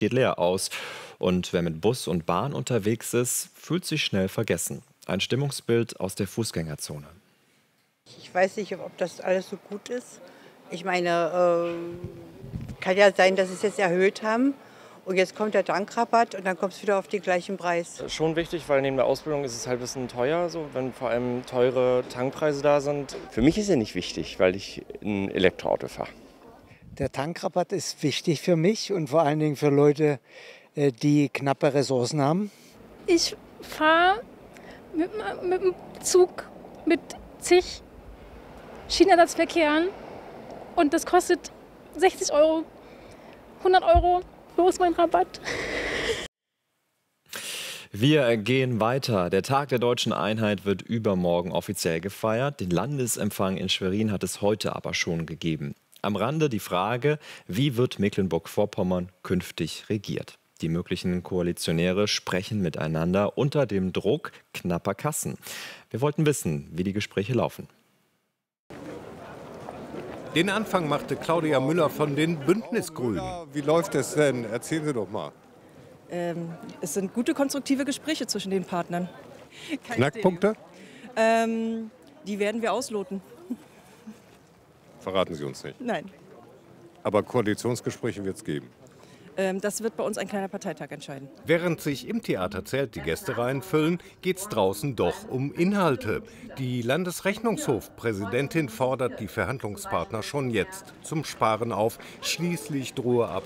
geht leer aus. Und wer mit Bus und Bahn unterwegs ist, fühlt sich schnell vergessen. Ein Stimmungsbild aus der Fußgängerzone. Ich weiß nicht, ob das alles so gut ist. Ich meine, kann ja sein, dass sie es jetzt erhöht haben. Und jetzt kommt der Tankrabatt und dann kommt es wieder auf den gleichen Preis. Schon wichtig, weil neben der Ausbildung ist es halt ein bisschen teuer, so, wenn vor allem teure Tankpreise da sind. Für mich ist er nicht wichtig, weil ich ein Elektroauto fahre. Der Tankrabatt ist wichtig für mich und vor allen Dingen für Leute, die knappe Ressourcen haben. Ich fahre mit dem Zug mit zig Schienenersatzverkehren und das kostet 60 €, 100 €. Wo ist mein Rabatt? Wir gehen weiter. Der Tag der Deutschen Einheit wird übermorgen offiziell gefeiert. Den Landesempfang in Schwerin hat es heute aber schon gegeben. Am Rande die Frage, wie wird Mecklenburg-Vorpommern künftig regiert? Die möglichen Koalitionäre sprechen miteinander unter dem Druck knapper Kassen. Wir wollten wissen, wie die Gespräche laufen. Den Anfang machte Claudia Müller von den Bündnisgrünen. Wie läuft es denn? Erzählen Sie doch mal. Es sind gute, konstruktive Gespräche zwischen den Partnern. Knackpunkte? Die werden wir ausloten. Verraten Sie uns nicht. Nein, Aber Koalitionsgespräche wird es geben. das wird bei uns ein kleiner Parteitag entscheiden. Während sich im Theaterzelt die Gästereihen füllen, geht es draußen doch um Inhalte. Die Landesrechnungshofpräsidentin fordert die Verhandlungspartner schon jetzt zum Sparen auf. Schließlich drohe ab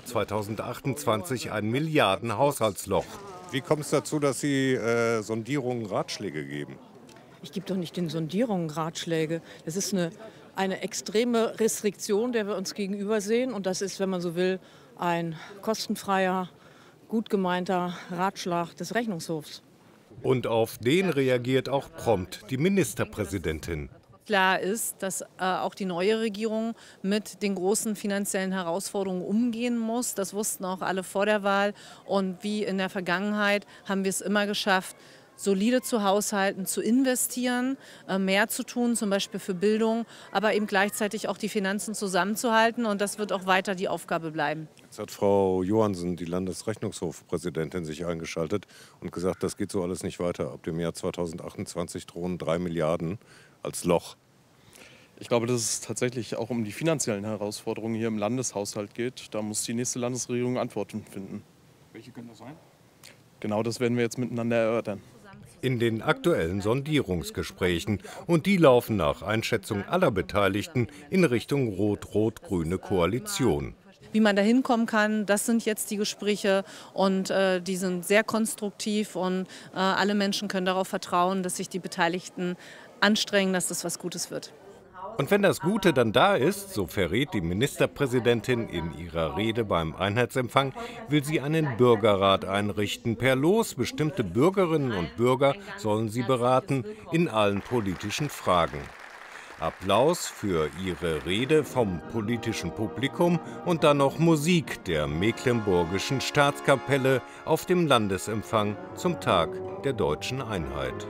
2028 ein Milliardenhaushaltsloch. Wie kommt es dazu, dass Sie Sondierungen Ratschläge geben? Ich gebe doch nicht den Sondierungen Ratschläge. Das ist eine extreme Restriktion, der wir uns gegenüber sehen. Und das ist, wenn man so will, ein kostenfreier, gut gemeinter Ratschlag des Rechnungshofs. Und auf den reagiert auch prompt die Ministerpräsidentin. Klar ist, dass auch die neue Regierung mit den großen finanziellen Herausforderungen umgehen muss. Das wussten auch alle vor der Wahl. Und wie in der Vergangenheit haben wir es immer geschafft, solide zu haushalten, zu investieren, mehr zu tun, zum Beispiel für Bildung, aber eben gleichzeitig auch die Finanzen zusammenzuhalten. Und das wird auch weiter die Aufgabe bleiben. Jetzt hat Frau Johansen, die Landesrechnungshofpräsidentin, sich eingeschaltet und gesagt, das geht so alles nicht weiter. Ab dem Jahr 2028 drohen 3 Milliarden als Loch. Ich glaube, dass es tatsächlich auch um die finanziellen Herausforderungen hier im Landeshaushalt geht. Da muss die nächste Landesregierung Antworten finden. Welche können das sein? Genau das werden wir jetzt miteinander erörtern. In den aktuellen Sondierungsgesprächen. Und die laufen nach Einschätzung aller Beteiligten in Richtung rot-rot-grüne Koalition. Wie man da hinkommen kann, das sind jetzt die Gespräche und die sind sehr konstruktiv und alle Menschen können darauf vertrauen, dass sich die Beteiligten anstrengen, dass das was Gutes wird. Und wenn das Gute dann da ist, so verrät die Ministerpräsidentin in ihrer Rede beim Einheitsempfang, will sie einen Bürgerrat einrichten. Per Los bestimmte Bürgerinnen und Bürger sollen sie beraten in allen politischen Fragen. Applaus für ihre Rede vom politischen Publikum und dann noch Musik der Mecklenburgischen Staatskapelle auf dem Landesempfang zum Tag der Deutschen Einheit.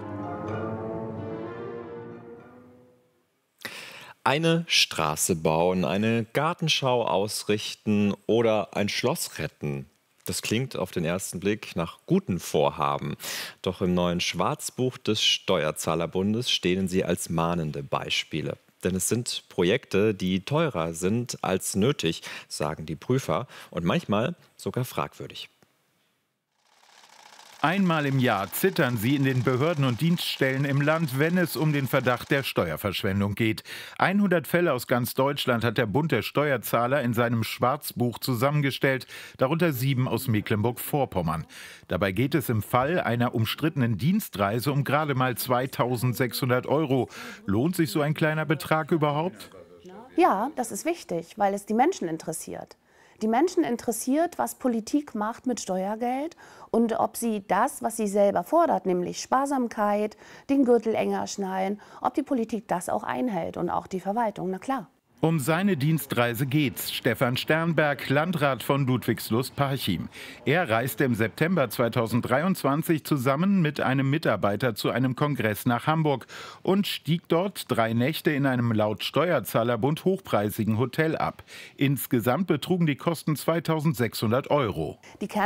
Eine Straße bauen, eine Gartenschau ausrichten oder ein Schloss retten. Das klingt auf den ersten Blick nach guten Vorhaben. Doch im neuen Schwarzbuch des Steuerzahlerbundes stehen sie als mahnende Beispiele. Denn es sind Projekte, die teurer sind als nötig, sagen die Prüfer, und manchmal sogar fragwürdig. Einmal im Jahr zittern sie in den Behörden und Dienststellen im Land, wenn es um den Verdacht der Steuerverschwendung geht. 100 Fälle aus ganz Deutschland hat der Bund der Steuerzahler in seinem Schwarzbuch zusammengestellt, darunter 7 aus Mecklenburg-Vorpommern. Dabei geht es im Fall einer umstrittenen Dienstreise um gerade mal 2.600 €. Lohnt sich so ein kleiner Betrag überhaupt? Ja, das ist wichtig, weil es die Menschen interessiert. Die Menschen interessiert, was Politik macht mit Steuergeld und ob sie das, was sie selber fordert, nämlich Sparsamkeit, den Gürtel enger schneiden, ob die Politik das auch einhält und auch die Verwaltung, na klar. Um seine Dienstreise geht's. Stefan Sternberg, Landrat von Ludwigslust-Parchim. Er reiste im September 2023 zusammen mit einem Mitarbeiter zu einem Kongress nach Hamburg und stieg dort 3 Nächte in einem laut Steuerzahlerbund hochpreisigen Hotel ab. Insgesamt betrugen die Kosten 2.600 €. Die